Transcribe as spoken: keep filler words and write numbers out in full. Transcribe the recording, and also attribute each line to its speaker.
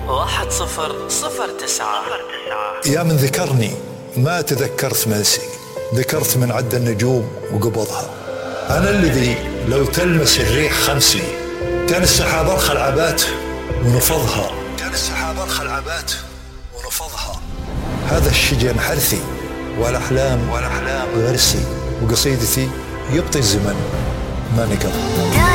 Speaker 1: واحد صفر صفر تسعة.
Speaker 2: يا من ذكرني ما تذكرت منسي، ذكرت من عد النجوم وقبضها. أنا الذي لو تلمس الريح خمسي، كان السحاب أرخى العبات ونفضها، كان السحاب أرخى العبات ونفضها. هذا الشجن حرثي والأحلام والأحلام غرسي، وقصيدتي يبطي الزمن ما نقض.